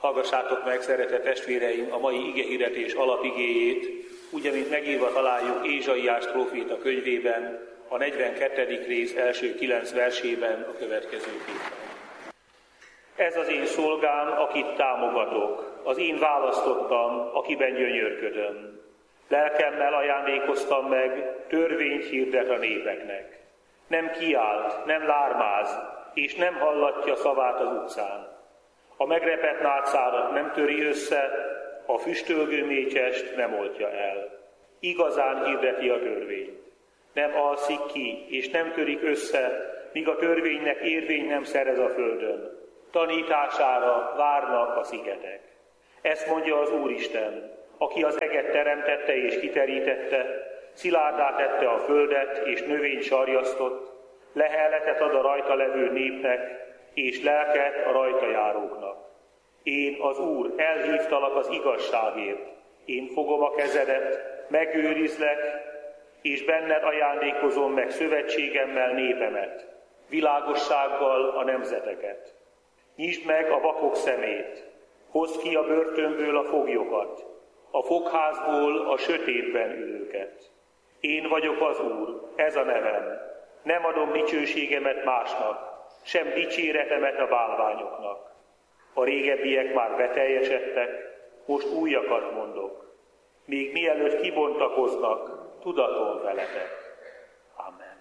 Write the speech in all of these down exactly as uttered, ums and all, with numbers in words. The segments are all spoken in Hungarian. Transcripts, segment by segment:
Hallgassátok meg, szeretett testvéreim, a mai igehirdetés alapigéjét, úgy, amint megírva találjuk Ézsaiás próféta könyvében, a negyvenkettedik rész első kilenc versében a következőképpen. Ez az én szolgám, akit támogatok, az én választottam, akiben gyönyörködöm. Lelkemmel ajándékoztam meg, törvényt hirdet a népeknek. Nem kiált, nem lármáz, és nem hallatja szavát az utcán. A megrepett nátszárat nem töri össze, a füstölgő mécsest nem oltja el. Igazán hirdeti a törvényt. Nem alszik ki, és nem törik össze, míg a törvénynek érvény nem szerez a földön. Tanítására várnak a szigetek. Ezt mondja az Úristen, aki az eget teremtette és kiterítette, szilárdá tette a földet és növényt sarjasztott, lehelletet ad a rajta levő népnek, és lelket a rajta járóknak. Én, az Úr, elhívtalak az igazságért, én fogom a kezedet, megőrizlek, és benned ajándékozom meg szövetségemmel népemet, világossággal a nemzeteket. Nyisd meg a vakok szemét, hozd ki a börtönből a foglyokat, a fogházból a sötétben ülőket. Én vagyok az Úr, ez a nevem, nem adom dicsőségemet másnak, sem dicséretemet a bálványoknak. A régebbiek már beteljesedtek, most újakat mondok. Még mielőtt kibontakoznak, tudatom veletek. Amen.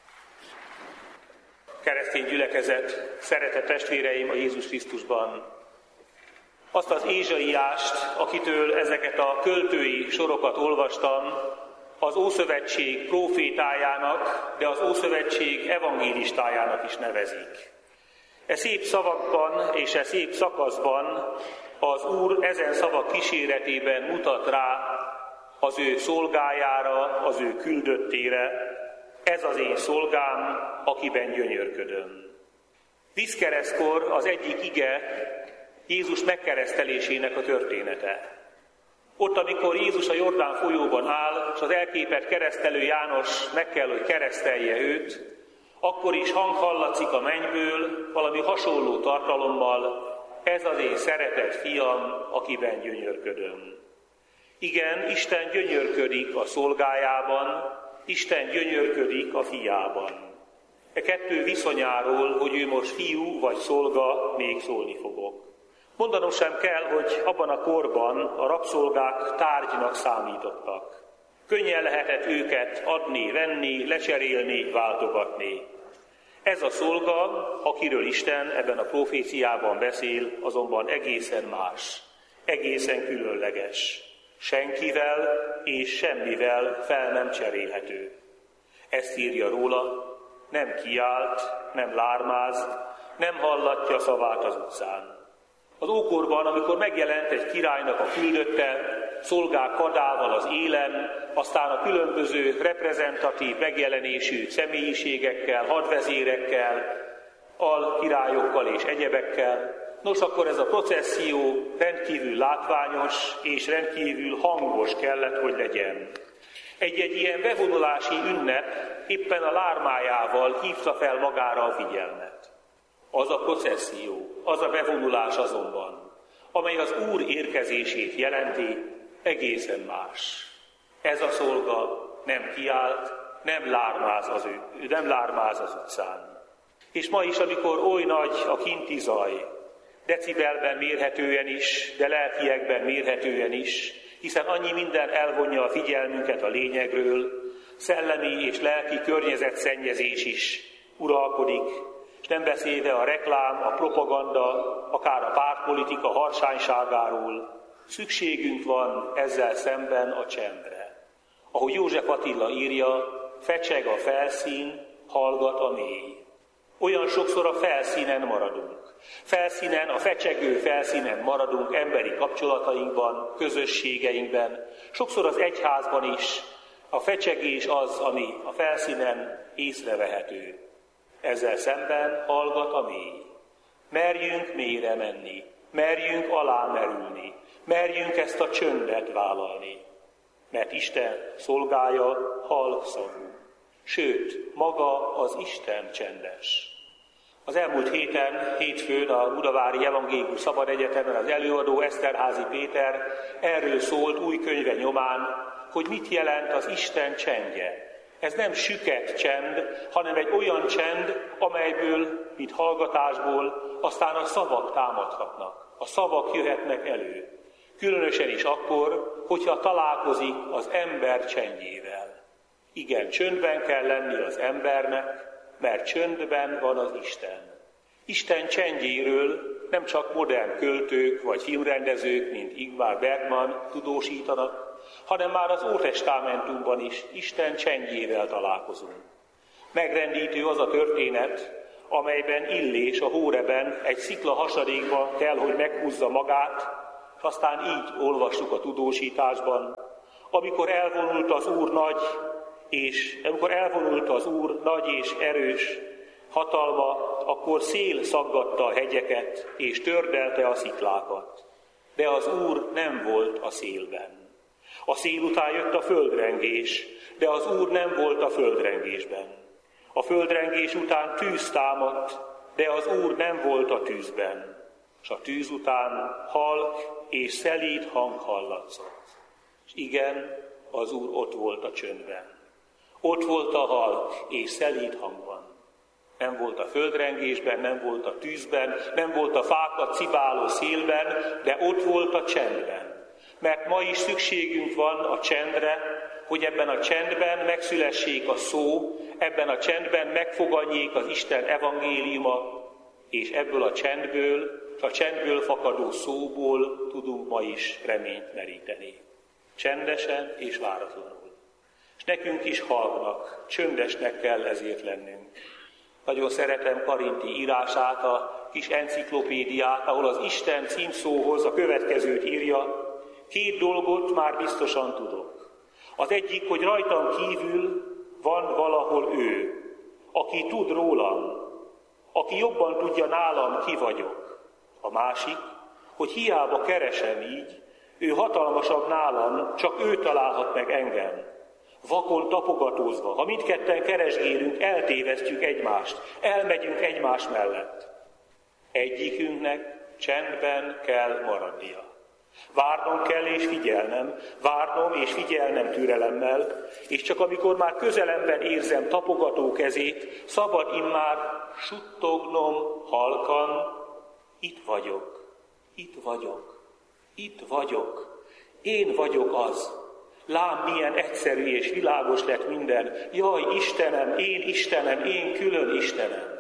Keresztény gyülekezet, szeretett testvéreim a Jézus Krisztusban, azt az Ézsaiást, akitől ezeket a költői sorokat olvastam, az Ószövetség prófétájának, de az Ószövetség evangélistájának is nevezik. E szép szavakban és e szép szakaszban az Úr ezen szavak kíséretében mutat rá az ő szolgájára, az ő küldöttére. Ez az én szolgám, akiben gyönyörködöm. Vízkeresztkor az egyik ige Jézus megkeresztelésének a története. Ott, amikor Jézus a Jordán folyóban áll, és az elképett keresztelő János meg kell, hogy keresztelje őt, akkor is hang hallatszik a mennyből, valami hasonló tartalommal, ez az én szeretett fiam, akiben gyönyörködöm. Igen, Isten gyönyörködik a szolgájában, Isten gyönyörködik a fiában. E kettő viszonyáról, hogy ő most fiú vagy szolga, még szólni fogok. Mondanom sem kell, hogy abban a korban a rabszolgák tárgynak számítottak. Könnyen lehetett őket adni, venni, lecserélni, váltogatni. Ez a szolga, akiről Isten ebben a proféciában beszél, azonban egészen más, egészen különleges. Senkivel és semmivel fel nem cserélhető. Ezt írja róla, nem kiált, nem lármáz, nem hallatja szavát az utcán. Az ókorban, amikor megjelent egy királynak a küldötte, szolgák kadával az élen, aztán a különböző reprezentatív megjelenésű személyiségekkel, hadvezérekkel, alkirályokkal és egyebekkel. Nos, akkor ez a processzió rendkívül látványos és rendkívül hangos kellett, hogy legyen. Egy-egy ilyen bevonulási ünnep éppen a lármájával hívta fel magára a figyelmet. Az a processzió, az a bevonulás azonban, amely az Úr érkezését jelenti, egészen más. Ez a szolga nem kiált, nem lármáz az, ő, nem lármáz az utcán. És ma is, amikor oly nagy a kinti zaj, decibelben mérhetően is, de lelkiekben mérhetően is, hiszen annyi minden elvonja a figyelmünket a lényegről, szellemi és lelki környezetszennyezés is uralkodik, és nem beszélve a reklám, a propaganda, akár a pártpolitika harsányságáról, szükségünk van ezzel szemben a csendre. Ahogy József Attila írja, fecseg a felszín, hallgat a mély. Olyan sokszor a felszínen maradunk. Felszínen, a fecsegő felszínen maradunk emberi kapcsolatainkban, közösségeinkben, sokszor az egyházban is. A fecsegés az, ami a felszínen észrevehető. Ezzel szemben hallgat a mély. Merjünk mélyre menni, merjünk alámerülni, merjünk ezt a csöndet vállalni. Mert Isten szolgája halkszavú, sőt, maga az Isten csendes. Az elmúlt héten, hétfőn a Budavári Evangélikus Szabad Egyetemen az előadó Eszterházy Péter erről szólt új könyve nyomán, hogy mit jelent az Isten csendje. Ez nem süket csend, hanem egy olyan csend, amelyből, mint hallgatásból, aztán a szavak támadhatnak. A szavak jöhetnek elő. Különösen is akkor, hogyha találkozik az ember csendjével. Igen, csöndben kell lenni az embernek, mert csöndben van az Isten. Isten csendjéről nem csak modern költők vagy filmrendezők, mint Ingmar Bergman tudósítanak, hanem már az Ótestamentumban is Isten csendjével találkozunk. Megrendítő az a történet, amelyben Illés a Hóreben egy szikla hasadékban kell, hogy meghúzza magát, és aztán így olvassuk a tudósításban, amikor elvonult az Úr nagy, és amikor elvonult az Úr nagy és erős hatalma, akkor szél szaggatta a hegyeket, és tördelte a sziklákat. De az Úr nem volt a szélben. A szél után jött a földrengés, de az Úr nem volt a földrengésben. A földrengés után tűz támadt, de az Úr nem volt a tűzben. És a tűz után halk és szelíd hang hallatszott. És igen, az Úr ott volt a csöndben. Ott volt a halk és szelíd hangban. Nem volt a földrengésben, nem volt a tűzben, nem volt a fákat cibáló szélben, de ott volt a csendben. Mert ma is szükségünk van a csendre, hogy ebben a csendben megszülessék a szó, ebben a csendben megfoganjék az Isten evangéliuma, és ebből a csendből, a csendből fakadó szóból tudunk ma is reményt meríteni. Csendesen és váratlanul. És nekünk is halknak, csöndesnek kell ezért lennünk. Nagyon szeretem Karinti írását, a kis enciklopédiát, ahol az Isten címszóhoz a következőt írja: két dolgot már biztosan tudok. Az egyik, hogy rajtam kívül van valahol ő, aki tud rólam, aki jobban tudja nálam, ki vagyok. A másik, hogy hiába keresem így, ő hatalmasabb nálam, csak ő találhat meg engem. Vakon tapogatózva, ha mindketten keresgélünk, eltévesztjük egymást, elmegyünk egymás mellett. Egyikünknek csendben kell maradnia. Várnom kell és figyelnem, várnom és figyelnem türelemmel, és csak amikor már közelemben érzem tapogató kezét, szabad immár suttognom halkan: itt vagyok, itt vagyok, itt vagyok, én vagyok az. Lám, milyen egyszerű és világos lett minden. Jaj, Istenem, én Istenem, én külön Istenem.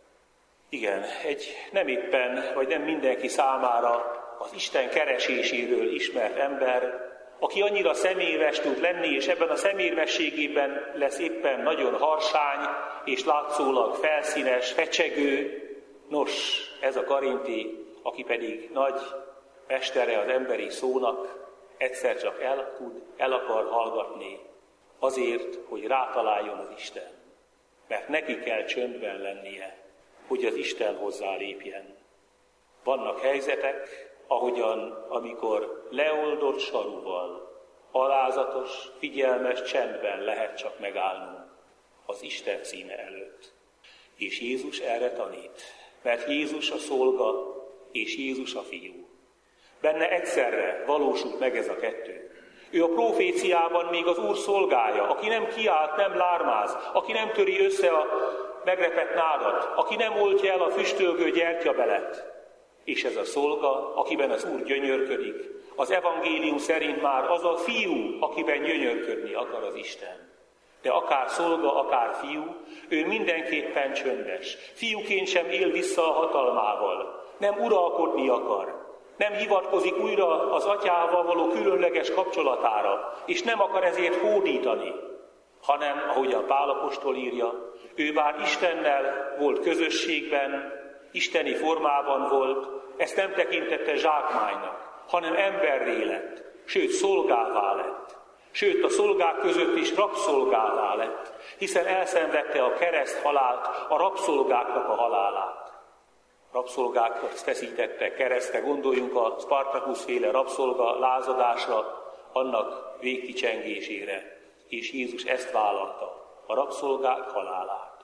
Igen, egy nem éppen, vagy nem mindenki számára az Isten kereséséről ismert ember, aki annyira személyes tud lenni, és ebben a személyességében lesz éppen nagyon harsány, és látszólag felszínes, fecsegő. Nos, ez a Karinti, aki pedig nagy mestere az emberi szónak, egyszer csak el tud, el akar hallgatni azért, hogy rátaláljon az Isten. Mert neki kell csöndben lennie, hogy az Isten hozzá lépjen. Vannak helyzetek, ahogyan, amikor leoldott sarúval, alázatos, figyelmes csendben lehet csak megállnunk az Isten színe előtt. És Jézus erre tanít, mert Jézus a szolga, és Jézus a fiú. Benne egyszerre valósult meg ez a kettő. Ő a proféciában még az Úr szolgája, aki nem kiált, nem lármáz, aki nem töri össze a megrepett nádat, aki nem oltja el a füstölgő gyertyabelet. És ez a szolga, akiben az Úr gyönyörködik, az evangélium szerint már az a fiú, akiben gyönyörködni akar az Isten. De akár szolga, akár fiú, ő mindenképpen csöndes. Fiúként sem él vissza a hatalmával, nem uralkodni akar. Nem hivatkozik újra az atyával való különleges kapcsolatára, és nem akar ezért hódítani, hanem, ahogy a Pál apostol írja, ő bár Istennel volt közösségben, isteni formában volt, ezt nem tekintette zsákmánynak, hanem emberré lett, sőt szolgává lett. Sőt, a szolgák között is rabszolgává lett, hiszen elszenvedte a kereszt halált, a rabszolgáknak a halálát. Rabszolgákat feszítette keresztre, gondoljunk a Spartacus-féle rabszolga lázadásra, annak végkicsengésére. És Jézus ezt vállalta, a rabszolgák halálát.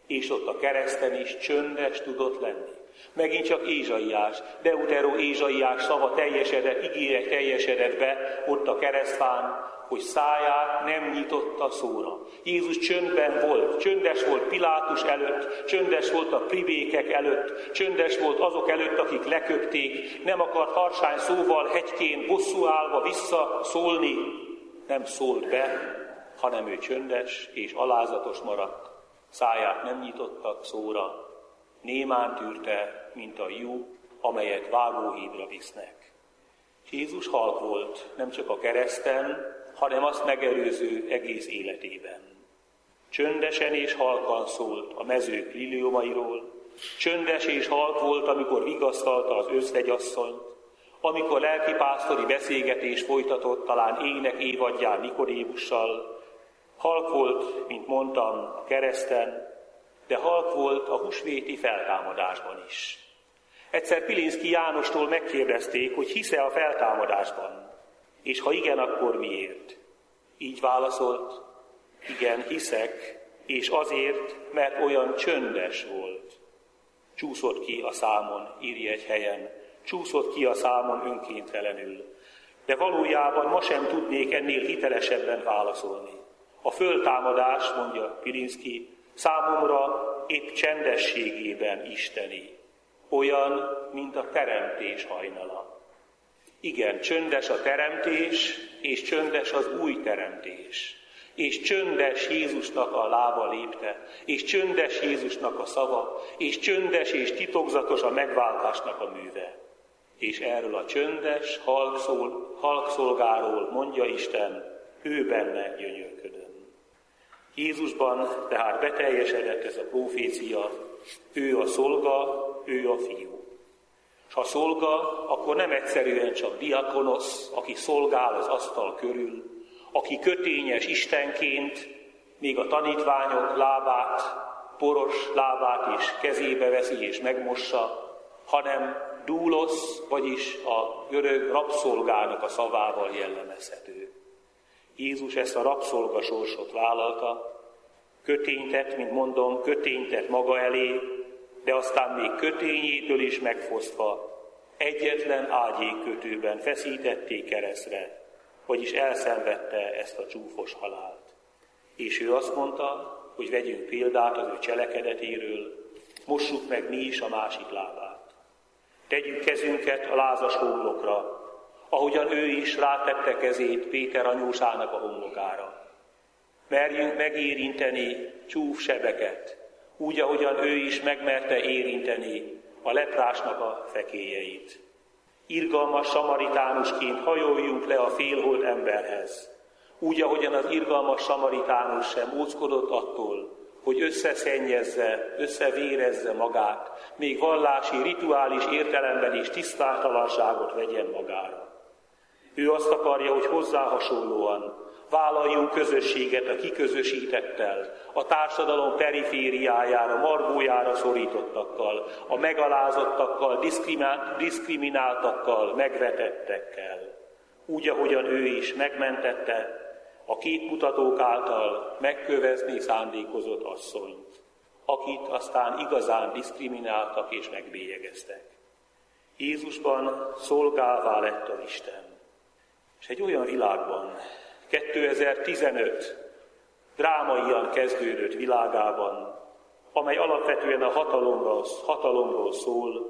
És ott a kereszten is csöndes tudott lenni. Megint csak Ézsaiás, Deutero Ézsaiás szava teljesedett, ígére teljesedett be ott a keresztfán, hogy száját nem nyitotta szóra. Jézus csöndben volt, csöndes volt Pilátus előtt, csöndes volt a pribékek előtt, csöndes volt azok előtt, akik leköpték, nem akart harsány szóval hegyként bosszúállva visszaszólni, nem szólt be, hanem ő csöndes és alázatos maradt. Száját nem nyitottak szóra, némán tűrte, mint a jú, amelyet vágóhídra visznek. Jézus halk volt, nem csak a kereszten, hanem azt megelőző egész életében. Csöndesen és halkan szólt a mezők liliomairól, csöndes és halk volt, amikor vigasztalta az özvegyasszonyt, amikor lelkipásztori beszélgetés folytatott talán ének évadján Nikodémussal, halk volt, mint mondtam, a kereszten, de halk volt a húsvéti feltámadásban is. Egyszer Pilinszky Jánostól megkérdezték, hogy hisz-e a feltámadásban, és ha igen, akkor miért? Így válaszolt, igen, hiszek, és azért, mert olyan csöndes volt. Csúszott ki a számon, írja egy helyen, csúszott ki a számon önkéntelenül. De valójában ma sem tudnék ennél hitelesebben válaszolni. A föltámadás, mondja Pilinszky, számomra épp csendességében isteni, olyan, mint a teremtés hajnala. Igen, csöndes a teremtés, és csöndes az új teremtés. És csöndes Jézusnak a lába lépte, és csöndes Jézusnak a szava, és csöndes és titokzatos a megváltásnak a műve. És erről a csöndes, halk, szól, halk szolgáról mondja Isten, ő benne gyönyörködön. Jézusban tehát beteljesedett ez a profécia, ő a szolga, ő a fiú. És ha szolga, akkor nem egyszerűen csak diakonosz, aki szolgál az asztal körül, aki kötényes istenként, még a tanítványok lábát, poros lábát is kezébe veszi és megmossa, hanem dúlosz, vagyis a görög rabszolgának a szavával jellemezhető. Jézus ezt a rabszolga sorsot vállalta, köténytett, mint mondom, köténytett maga elé, de aztán még kötényétől is megfosztva egyetlen ágyékkötőben feszítették keresztre, vagyis elszenvedte ezt a csúfos halált. És ő azt mondta, hogy vegyünk példát az ő cselekedetéről, mossuk meg mi is a másik lábát. Tegyük kezünket a lázas homlokra, ahogyan ő is rátette kezét Péter anyósának a homlokára. Merjünk megérinteni csúf sebeket, úgy, ahogyan ő is megmerte érinteni a leprásnak a fekélyeit. Irgalmas samaritánusként hajoljunk le a félhold emberhez, úgy, ahogyan az irgalmas samaritánus sem óckodott attól, hogy összeszennyezze, összevérezze magát, még vallási, rituális értelemben is tisztátalanságot vegyen magára. Ő azt akarja, hogy hozzá hasonlóan vállaljunk közösséget a kiközösítettel, a társadalom perifériájára, margójára szorítottakkal, a megalázottakkal, diszkrimináltakkal, megvetettekkel. Úgy, ahogyan ő is megmentette a képmutatók által megkövezni szándékozott asszonyt, akit aztán igazán diszkrimináltak és megbélyegeztek. Jézusban szolgálvá lett az Isten. És egy olyan világban, kétezer-tizenöt drámaian kezdődött világában, amely alapvetően a hatalomról, hatalomról szól,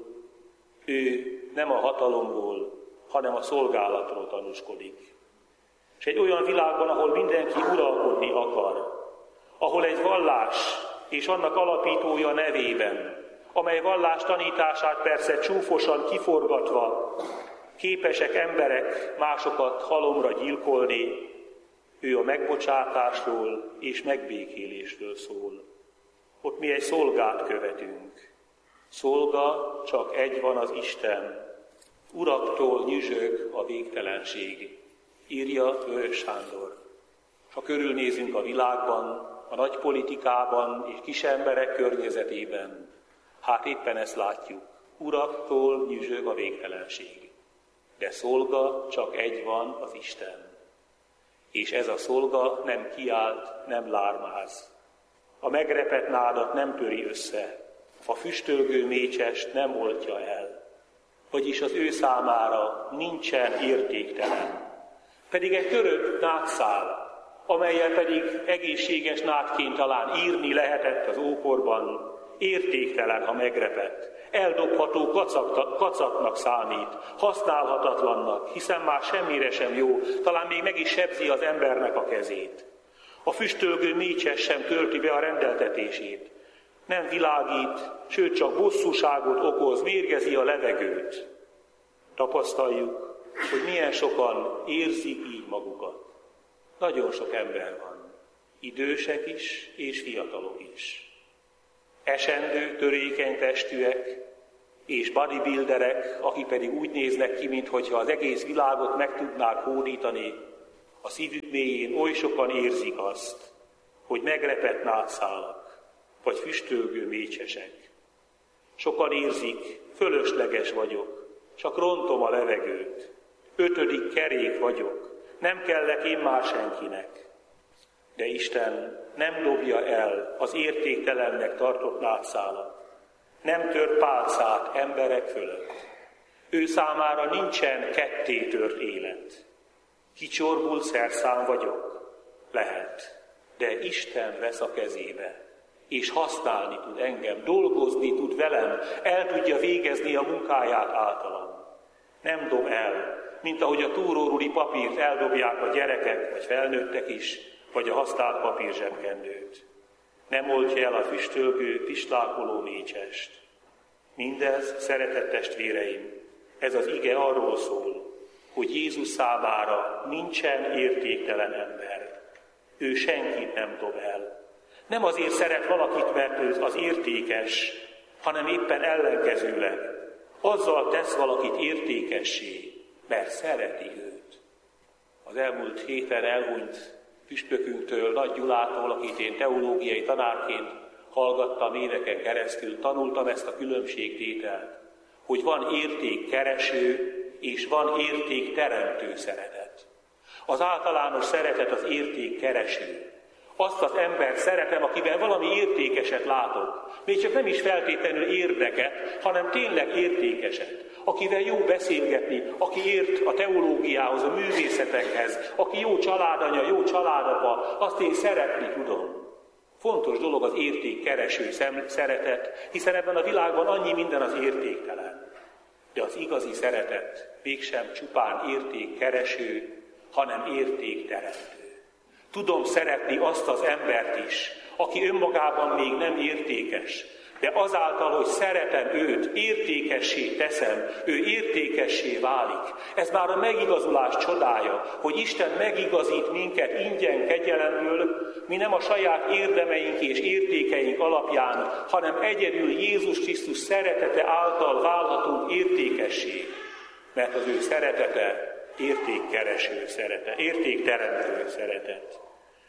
ő nem a hatalomról, hanem a szolgálatról tanúskodik. És egy olyan világban, ahol mindenki uralkodni akar, ahol egy vallás és annak alapítója nevében, amely vallás tanítását persze csúfosan kiforgatva, képesek emberek másokat halomra gyilkolni, ő a megbocsátásról és megbékélésről szól. Ott mi egy szolgát követünk. Szolga, csak egy van az Isten. Uraktól nyüzsög a végtelenség, írja Vörös Sándor. Ha körülnézünk a világban, a nagy politikában és kis emberek környezetében, hát éppen ezt látjuk. Uraktól nyüzsög a végtelenség. De szolga csak egy van, az Isten. És ez a szolga nem kiált, nem lármáz, A megrepett nádat nem töri össze, a füstölgő mécsest nem oltja el. Vagyis az ő számára nincsen értéktelen. Pedig egy törött nádszál, amellyel pedig egészséges nádként talán írni lehetett az ókorban, értéktelen, ha megrepett. Eldobható kacaknak számít, használhatatlannak, hiszen már semmire sem jó, talán még meg is sebzi az embernek a kezét. A füstölgő mécses sem tölti be a rendeltetését. Nem világít, sőt csak bosszúságot okoz, mérgezi a levegőt. Tapasztaljuk, hogy milyen sokan érzik így magukat. Nagyon sok ember van, idősek is és fiatalok is. Esendő, törékeny testűek és bodybuilderek, akik pedig úgy néznek ki, mintha az egész világot meg tudnák hódítani, a szívük mélyén oly sokan érzik azt, hogy megrepett nádszálak, vagy füstölgő mécsesek. Sokan érzik, fölösleges vagyok, csak rontom a levegőt, ötödik kerék vagyok, nem kellek én már senkinek. De Isten nem dobja el az értéktelennek tartott nádszálat, nem tör pálcát emberek fölött. Ő számára nincsen ketté tört élet. Kicsorbult szerszám vagyok? Lehet, de Isten vesz a kezébe, és használni tud engem, dolgozni tud velem, el tudja végezni a munkáját általam. Nem dob el, mint ahogy a túróruli papírt eldobják a gyerekek, vagy felnőttek is, vagy a használt papírzsebkendőt. Nem oltja el a füstölgő, pislákoló mécsest. Mindez, szeretett testvéreim, ez az ige arról szól, hogy Jézus számára nincsen értéktelen ember. Ő senkit nem dob el. Nem azért szeret valakit, mert ő az értékes, hanem éppen ellenkezőleg. Azzal tesz valakit értékessé, mert szereti őt. Az elmúlt héten elhunyt püspökünktől, Nagy Gyulától, akit én teológiai tanárként hallgattam éveken keresztül, tanultam ezt a különbségtételt, hogy van értékkereső és van értékteremtő szeretet. Az általános szeretet az értékkereső. Azt az ember szeretem, akiben valami értékeset látok. Még csak nem is feltétlenül érdeket, hanem tényleg értékeset. Akivel jó beszélgetni, aki ért a teológiához, a művészetekhez, aki jó családanya, jó családapa, azt én szeretni tudom. Fontos dolog az értékkereső szeretet, hiszen ebben a világban annyi minden az értéktelen. De az igazi szeretet mégsem csupán értékkereső, hanem értékteremtő. Tudom szeretni azt az embert is, aki önmagában még nem értékes, de azáltal, hogy szeretem őt, értékessé teszem, ő értékessé válik. Ez már a megigazulás csodája, hogy Isten megigazít minket ingyen kegyelemből, mi nem a saját érdemeink és értékeink alapján, hanem egyedül Jézus Krisztus szeretete által válhatunk értékessé, mert az ő szeretete értékkereső szeretet, értékteremtő szeretet.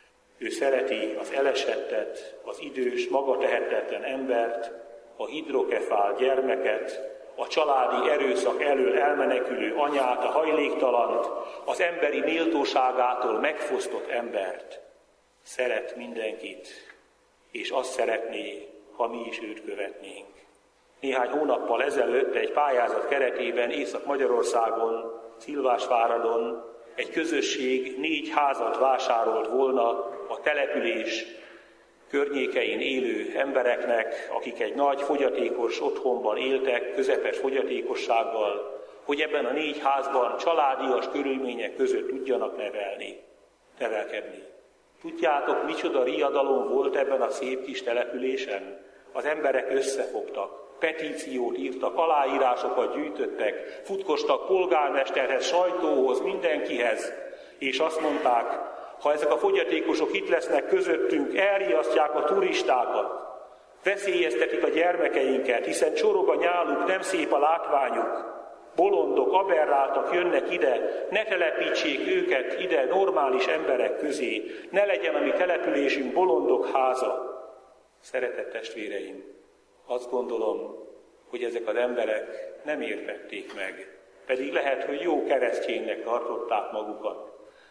Ő szereti az elesettet, az idős, maga tehetetlen embert, a hidrokefál gyermeket, a családi erőszak elől elmenekülő anyát, a hajléktalant, az emberi méltóságától megfosztott embert. Szeret mindenkit, és azt szeretné, ha mi is őt követnénk. Néhány hónappal ezelőtt egy pályázat keretében Észak-Magyarországon, Szilvásváradon egy közösség négy házat vásárolt volna a település környékein élő embereknek, akik egy nagy fogyatékos otthonban éltek, közepes fogyatékossággal, hogy ebben a négy házban családias körülmények között tudjanak nevelni, nevelkedni. Tudjátok, micsoda riadalom volt ebben a szép kis településen? Az emberek összefogtak, petíciót írtak, aláírásokat gyűjtöttek, futkostak polgármesterhez, sajtóhoz, mindenkihez, és azt mondták, ha ezek a fogyatékosok itt lesznek közöttünk, elriasztják a turistákat, veszélyeztetik a gyermekeinket, hiszen csorog a nyáluk, nem szép a látványuk, bolondok, aberráltak jönnek ide, ne telepítsék őket ide normális emberek közé, ne legyen a mi településünk bolondok háza. Szeretett testvéreim, azt gondolom, hogy ezek az emberek nem értették meg, pedig lehet, hogy jó kereszténynek tartották magukat.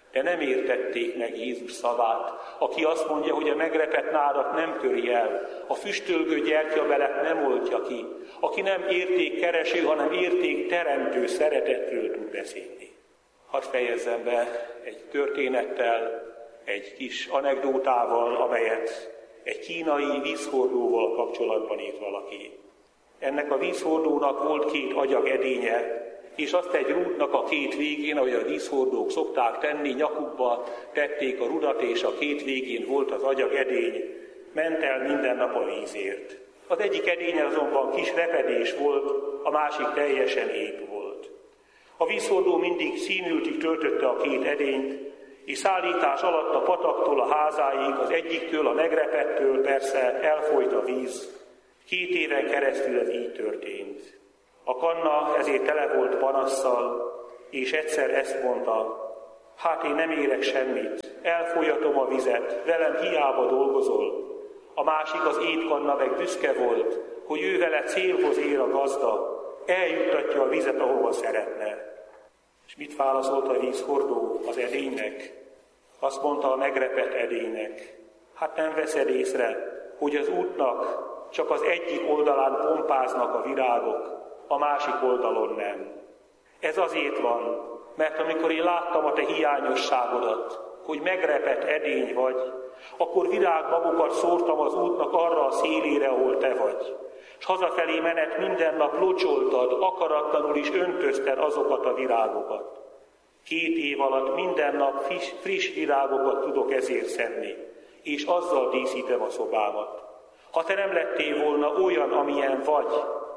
de nem értették meg Jézus szavát, aki azt mondja, hogy a megrepett nádat nem köri el, a füstölgő gyertyabelet nem oltja ki, aki nem értékkereső, hanem értékteremtő szeretetről tud beszélni. Hadd fejezzem be egy történettel, egy kis anekdótával, amelyet egy kínai vízhordóval kapcsolatban írt valaki. Ennek a vízhordónak volt két agyag edénye, és azt egy rúdnak a két végén, ahogy a vízhordók szokták tenni, nyakukba tették a rudat, és a két végén volt az agyag edény, ment el minden nap a vízért. Az egyik edényen azonban kis repedés volt, a másik teljesen ép volt. A vízhordó mindig színültig töltötte a két edényt, és szállítás alatt a pataktól a házáig, az egyiktől, a megrepettől persze elfolyt a víz. Két éven keresztül ez így történt. A kanna ezért tele volt panasszal, és egyszer ezt mondta: hát én nem érek semmit, elfolyatom a vizet, velem hiába dolgozol. A másik, az étkanna meg büszke volt, hogy ő vele célhoz ér a gazda, eljuttatja a vizet, ahova szeretne. És mit válaszolt a vízhordó az edénynek? Azt mondta a megrepett edénynek: hát nem veszed észre, hogy az útnak csak az egyik oldalán pompáznak a virágok, a másik oldalon nem. Ez azért van, mert amikor én láttam a te hiányosságodat, hogy megrepett edény vagy, akkor virágmagokat szórtam az útnak arra a szélére, ahol te vagy. És hazafelé menet minden nap locsoltad, akaratlanul is öntözted azokat a virágokat. Két év alatt minden nap friss, friss virágokat tudok ezért szedni, és azzal díszítem a szobámat. Ha te nem lettél volna olyan, amilyen vagy,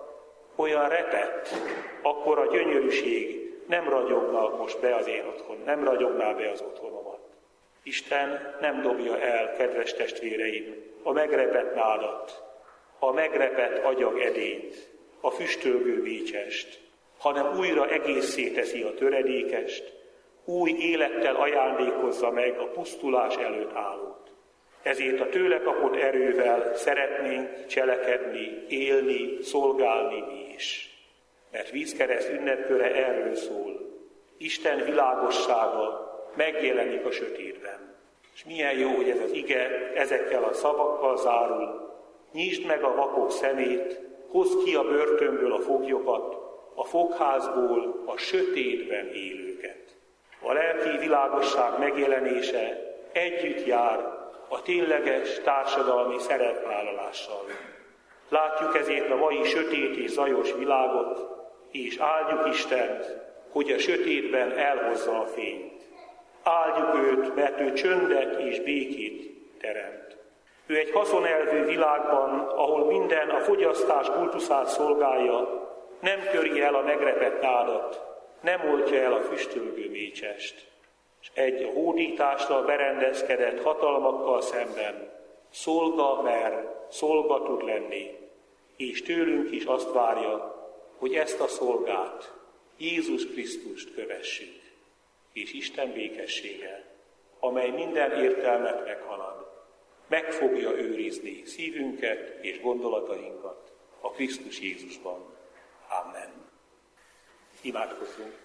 olyan repett, akkor a gyönyörűség nem ragyogna most be az én otthon, nem ragyogná be az otthonomat. Isten nem dobja el, kedves testvéreim, a megrepett nádat, a megrepett agyag edényt, a füstölgő bécsest, hanem újra egészé teszi a töredékest, új élettel ajándékozza meg a pusztulás előtt állót. Ezért a tőle kapott erővel szeretnénk cselekedni, élni, szolgálni mi is. Mert vízkereszt ünnepköre erről szól. Isten világossága megjelenik a sötétben. És milyen jó, hogy ez az ige ezekkel a szavakkal zárul. Nyisd meg a vakok szemét, hozd ki a börtönből a foglyokat, a fogházból a sötétben élőket. A lelki világosság megjelenése együtt jár a tényleges társadalmi szerepvállalással. Látjuk ezért a mai sötét és zajos világot, és áldjuk Istent, hogy a sötétben elhozza a fényt. Áldjuk őt, mert ő csöndet és békét teremt. Ő egy haszonelvű világban, ahol minden a fogyasztás kultuszát szolgálja, nem köri el a megrepett nádat, nem oltja el a füstölgő mécsest. És egy a hódításra berendezkedett hatalmakkal szemben szolga mer, szolga tud lenni, és tőlünk is azt várja, hogy ezt a szolgát, Jézus Krisztust kövessük, és Isten békessége, amely minden értelmet meghalad, meg fogja őrizni szívünket és gondolatainkat a Krisztus Jézusban. Amen. Imádkozzunk.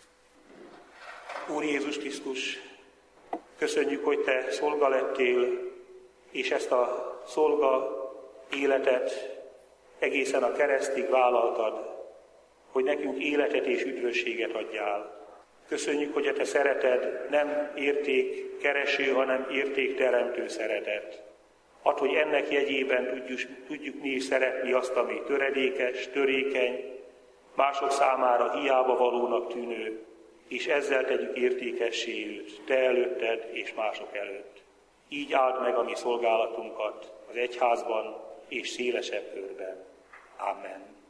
Úr Jézus Krisztus, köszönjük, hogy te szolga lettél, és ezt a szolga életet egészen a keresztig vállaltad, hogy nekünk életet és üdvösséget adjál. Köszönjük, hogy a te szereted nem értékkereső, hanem értékteremtő szeretet. Add, hogy ennek jegyében tudjuk, tudjuk mi is szeretni azt, ami töredékes, törékeny, mások számára hiába valónak tűnő, és ezzel tegyük értékessé őt, te előtted és mások előtt. Így áld meg a mi szolgálatunkat az egyházban és szélesebb körben. Amen.